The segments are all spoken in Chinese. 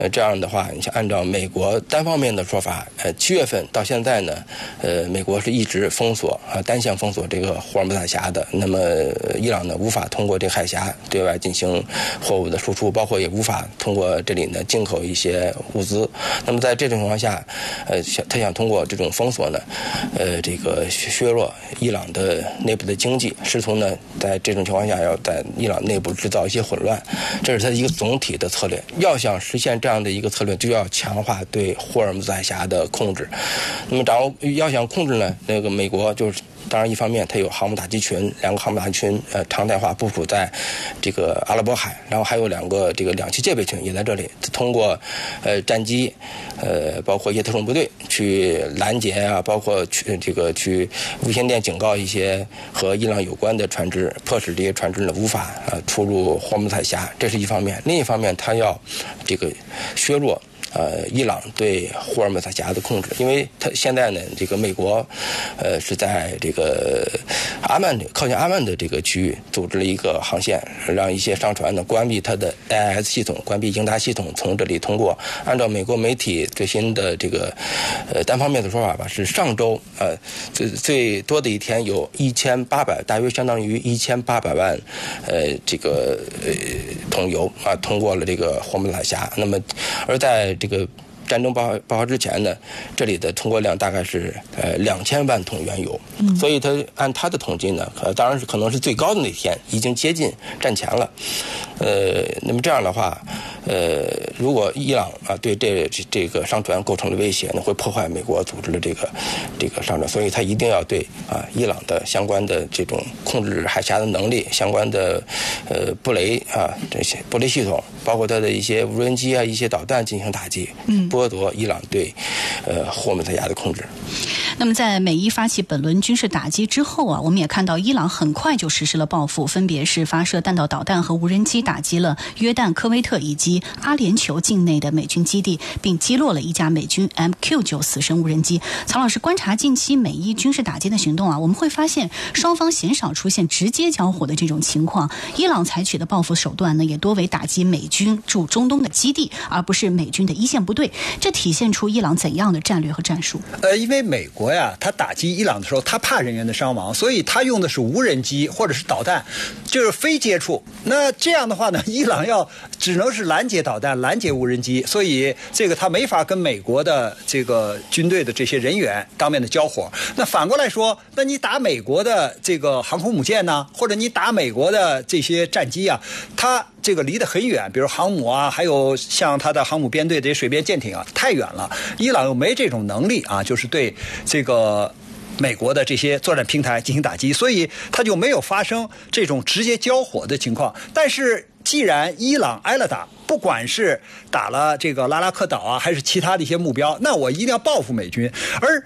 这样的话，你像按照美国单方面的说法，7月份到现在呢，美国是一直封锁单向封锁这个霍尔木兹海峡的。那么伊朗呢无法通过这个海峡对外进行货物的输出，包括也无法通过这里呢进口一些物资。那么在这种情况下，他想通过这种封锁呢，这个削弱伊朗的内部的经济，试图呢在这种情况下要在伊朗内部制造一些混乱，这是他一个总体的策略。要想实现这样的一个策略，就要强化对霍尔木兹海峡的控制。那么要想控制呢，那个美国就是。当然，一方面它有航母打击群，2个航母打击群，常态化部署在这个阿拉伯海，然后还有2个这个2栖戒备群也在这里，通过战机，包括一些特种部队去拦截啊，包括去无线电警告一些和伊朗有关的船只，迫使这些船只呢无法出入霍尔木兹海峡，这是一方面。另一方面，它要这个削弱。伊朗对霍尔木兹海峡的控制，因为它现在呢，这个美国，是在这个靠近阿曼的这个区域组织了一个航线，让一些商船呢关闭它的 AIS 系统，关闭应答系统，从这里通过。按照美国媒体最新的这个单方面的说法吧，是上周最多的一天有1800，大约相当于1800万这个桶油通过了这个霍尔木兹海峡。那么而在这个战争爆发之前呢，这里的通过量大概是2000万桶原油，所以他按他的统计呢，当然是可能是最高的那天已经接近战前了。那么这样的话，如果伊朗对这个商船构成了威胁呢，会破坏美国组织的这个商船，所以他一定要对伊朗的相关的这种控制海峡的能力、相关的布雷这些布雷系统，包括它的一些无人机一些导弹进行打击，剥夺伊朗对霍尔木兹海峡的控制。 那么在美伊发起本轮军事打击之后我们也看到伊朗很快就实施了报复，分别是发射弹道导弹和无人机打击了约旦、科威特以及阿联酋境内的美军基地，并击落了一架美军 MQ-9 死神无人机。曹老师，观察近期美伊军事打击的行动我们会发现双方鲜少出现直接交火的这种情况。伊朗采取的报复手段呢，也多为打击美军驻中东的基地，而不是美军的一线部队。这体现出伊朗怎样的战略和战术？ 因为美国他打击伊朗的时候，他怕人员的伤亡，所以他用的是无人机或者是导弹，就是非接触。那这样的话呢，伊朗只能是拦截导弹、拦截无人机，所以这个他没法跟美国的这个军队的这些人员当面的交火。那反过来说，那你打美国的这个航空母舰呢，或者你打美国的这些战机它这个离得很远，比如航母还有像它的航母编队这些水边舰艇太远了，伊朗又没这种能力就是对这个美国的这些作战平台进行打击，所以它就没有发生这种直接交火的情况。但是既然伊朗挨了打，不管是打了这个拉拉克岛还是其他的一些目标，那我一定要报复美军。而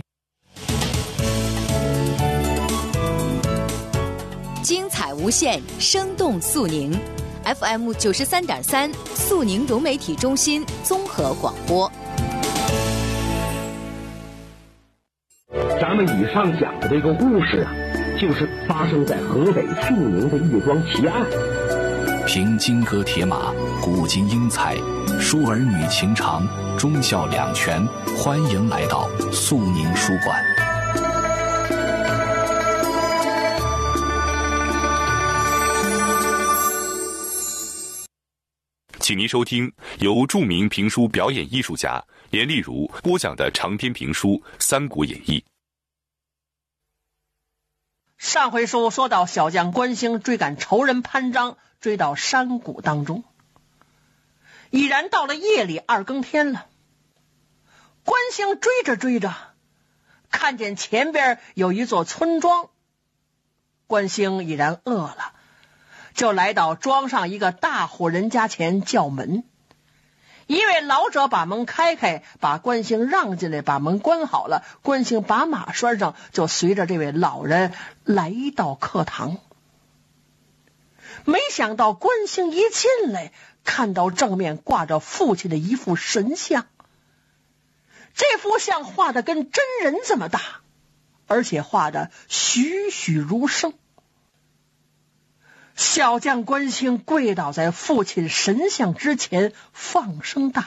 精彩无限，生动肃宁。FM 93.3，肃宁融媒体中心综合广播。 咱们以上讲的这个故事就是发生在河北肃宁的一桩奇案。 凭金戈铁马，古今英才，书儿女情长，忠孝两全。欢迎来到肃宁书馆。 请您收听由著名评书表演艺术家连丽如播讲的长篇评书《三国演义》。 上回书说到，小将关兴追赶仇人潘璋，追到山谷当中，已然到了夜里2更天了。关兴追着追着，看见前边有一座村庄，关兴已然饿了，就来到庄上一个大户人家前叫门。一位老者把门开开，把关兴让进来，把门关好了。关兴把马拴上，就随着这位老人来到客堂。没想到关兴一进来，看到正面挂着父亲的一副神像，这幅像画的跟真人这么大，而且画的栩栩如生。小将关兴跪倒在父亲神像之前，放声大